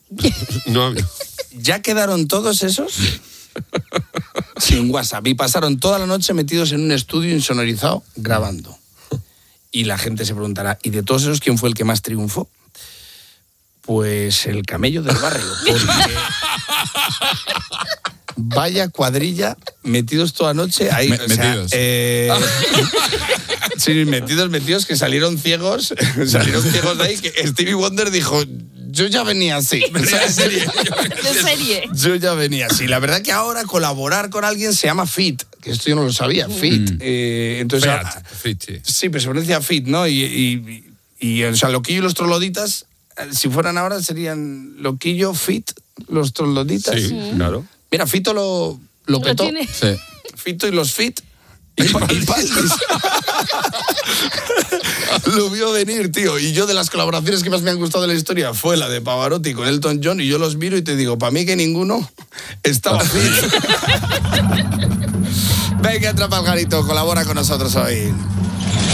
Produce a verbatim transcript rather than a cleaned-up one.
No. ¿Ya quedaron todos esos? Sin WhatsApp. Y pasaron toda la noche metidos en un estudio insonorizado grabando. Y la gente se preguntará, ¿y de todos esos quién fue el que más triunfó? Pues el camello del barrio. Porque vaya cuadrilla metidos toda la noche ahí. Me, o sea, metidos. Eh, sí, metidos, metidos, que salieron ciegos. Salieron ciegos de ahí, que Stevie Wonder dijo... Yo ya venía así. O sea, de serie. De serie. Yo ya venía así. La verdad que ahora colaborar con alguien se llama fit, que esto yo no lo sabía, fit. Mm. Eh, entonces, Feat, ah, fit, sí. sí, pero se pronuncia fit, ¿no? Y, y, y, y o sea, Loquillo y los Trogloditas, eh, si fueran ahora serían Loquillo, fit, los Trogloditas. Sí, claro. Mira, Fito lo, lo Lo petó. tiene. Sí. Fito y los fit. Y, pa- y Paldis. Lo vio venir, tío. Y yo, de las colaboraciones que más me han gustado de la historia, fue la de Pavarotti con Elton John. Y yo los miro y te digo, para mí que ninguno estaba fit. Venga, entra Palgarito, colabora con nosotros hoy.